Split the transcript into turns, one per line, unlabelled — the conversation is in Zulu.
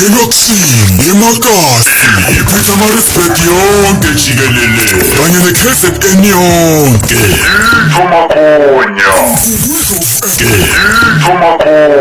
eNoksim, eMakasi, iPietermaritzburg yonke jikelele kanye neKZN yonke.
Itho Makonya.